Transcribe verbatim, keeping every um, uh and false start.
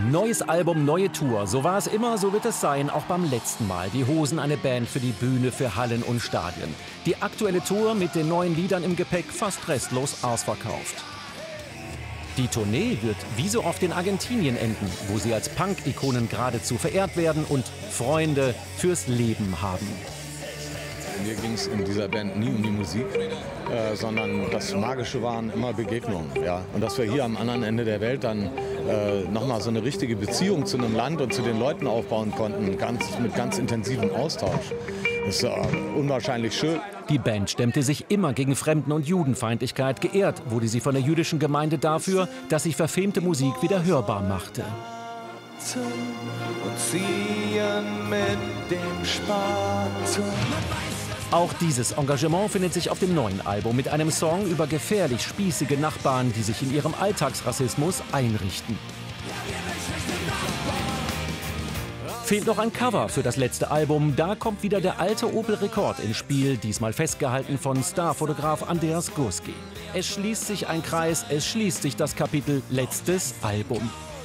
Neues Album, neue Tour. So war es immer, so wird es sein, auch beim letzten Mal. Die Hosen, eine Band für die Bühne, für Hallen und Stadien. Die aktuelle Tour mit den neuen Liedern im Gepäck fast restlos ausverkauft. Die Tournee wird wie so oft in Argentinien enden, wo sie als Punk-Ikonen geradezu verehrt werden und Freunde fürs Leben haben. Mir ging es in dieser Band nie um die Musik, äh, sondern das Magische waren immer Begegnungen. Ja? Und dass wir hier am anderen Ende der Welt dann äh, nochmal so eine richtige Beziehung zu einem Land und zu den Leuten aufbauen konnten, ganz, mit ganz intensivem Austausch. Das ist äh, unwahrscheinlich schön. Die Band stemmte sich immer gegen Fremden- und Judenfeindlichkeit. Geehrt wurde sie von der jüdischen Gemeinde dafür, dass sie verfemte Musik wieder hörbar machte. Und ziehen mit dem Spaten. Auch dieses Engagement findet sich auf dem neuen Album mit einem Song über gefährlich spießige Nachbarn, die sich in ihrem Alltagsrassismus einrichten. Fehlt noch ein Cover für das letzte Album. Da kommt wieder der alte Opel Rekord ins Spiel, diesmal festgehalten von Starfotograf Andreas Gursky. Es schließt sich ein Kreis, es schließt sich das Kapitel Letztes Album.